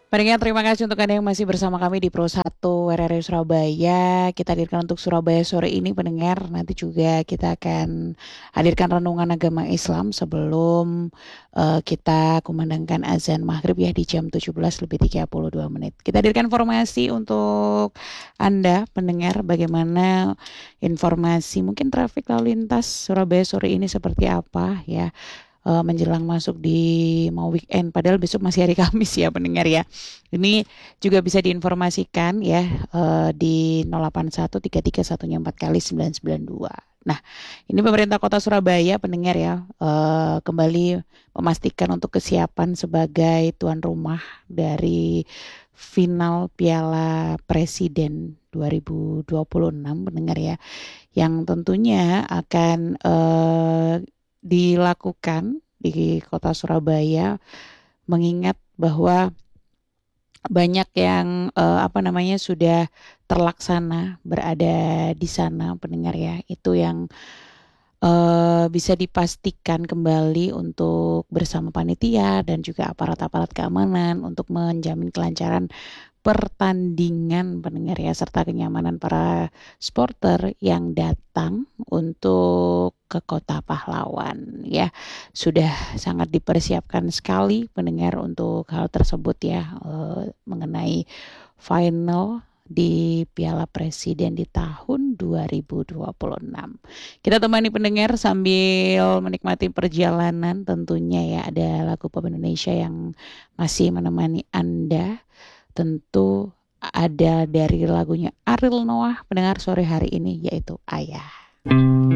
Pendengar, terima kasih untuk Anda yang masih bersama kami di Pro 1 RRI Surabaya. Kita hadirkan untuk Surabaya sore ini pendengar. Nanti juga kita akan hadirkan renungan agama Islam sebelum kita kumandangkan azan maghrib ya di jam 17 lebih 32 menit. Kita hadirkan informasi untuk Anda pendengar bagaimana informasi mungkin trafik lalu lintas Surabaya sore ini seperti apa ya, menjelang masuk di mau weekend padahal besok masih hari Kamis ya pendengar ya. Ini juga bisa diinformasikan ya, di 081331 4 kali 992. Nah, ini pemerintah Kota Surabaya pendengar ya, kembali memastikan untuk kesiapan sebagai tuan rumah dari final Piala Presiden 2026 pendengar ya, yang tentunya akan dilakukan di Kota Surabaya, mengingat bahwa banyak yang sudah terlaksana berada di sana pendengar ya. Itu yang bisa dipastikan kembali untuk bersama panitia dan juga aparat-aparat keamanan untuk menjamin kelancaran pertandingan pendengar ya, serta kenyamanan para supporter yang datang untuk ke Kota Pahlawan ya. Sudah sangat dipersiapkan sekali pendengar untuk hal tersebut ya, mengenai final di Piala Presiden di tahun 2026. Kita temani pendengar sambil menikmati perjalanan tentunya ya, ada lagu pop Indonesia yang masih menemani Anda. Tentu ada dari lagunya Ariel Noah pendengar sore hari ini, yaitu Ayah.